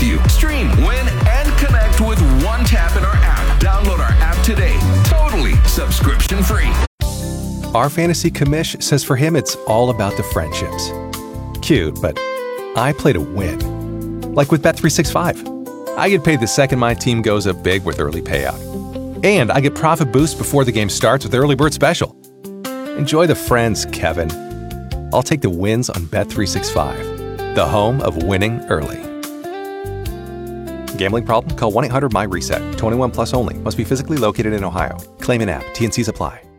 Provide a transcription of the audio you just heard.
with you. Stream, win, and connect with one tap in our app. Download our app today. Totally subscription free. Our fantasy commish says for him it's all about the friendships. Cute, but I play to win. Like with Bet365. I get paid the second my team goes up big with early payout. And I get profit boost before the game starts with Early Bird Special. Enjoy the friends, Kevin. I'll take the wins on Bet365, the home of winning early. Gambling problem? Call 1-800-MY-RESET. 21 plus only. Must be physically located in Ohio. Claim an app. T&Cs apply.